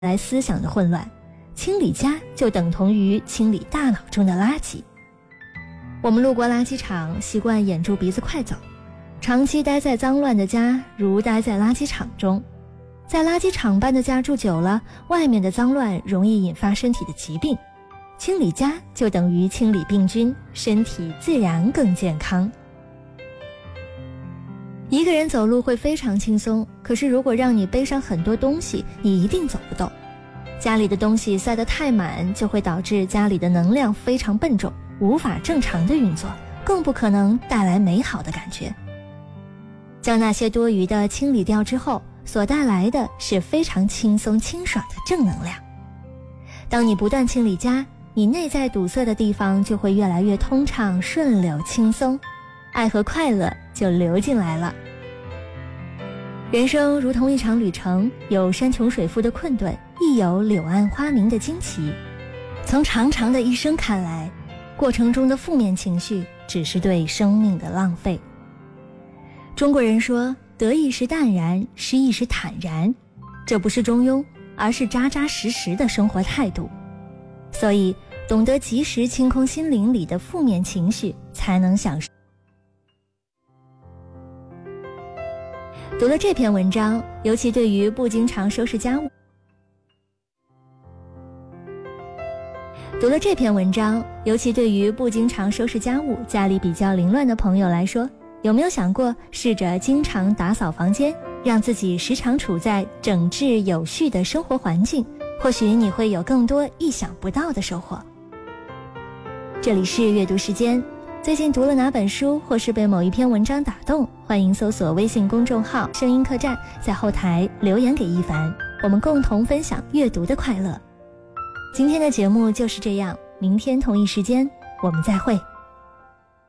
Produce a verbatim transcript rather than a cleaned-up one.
来思想的混乱，清理家就等同于清理大脑中的垃圾。我们路过垃圾场，习惯掩住鼻子快走，长期待在脏乱的家如待在垃圾场中，在垃圾场般的家住久了，外面的脏乱容易引发身体的疾病，清理家就等于清理病菌，身体自然更健康。一个人走路会非常轻松，可是如果让你背上很多东西，你一定走不动。家里的东西塞得太满，就会导致家里的能量非常笨重，无法正常的运作，更不可能带来美好的感觉。将那些多余的清理掉之后，所带来的是非常轻松清爽的正能量。当你不断清理家，你内在堵塞的地方就会越来越通畅、顺流、轻松，爱和快乐就流进来了。人生如同一场旅程，有山穷水复的困顿，亦有柳暗花明的惊奇。从长长的一生看来，过程中的负面情绪只是对生命的浪费。中国人说，得意时淡然，失意时坦然，这不是中庸，而是扎扎实实的生活态度。所以懂得及时清空心灵里的负面情绪，才能享受。读了这篇文章，尤其对于不经常收拾家务读了这篇文章尤其对于不经常收拾家务，家里比较凌乱的朋友来说，有没有想过试着经常打扫房间，让自己时常处在整治有序的生活环境，或许你会有更多意想不到的收获。这里是阅读时间，最近读了哪本书，或是被某一篇文章打动，欢迎搜索微信公众号声音客栈，在后台留言给一凡，我们共同分享阅读的快乐。今天的节目就是这样，明天同一时间我们再会。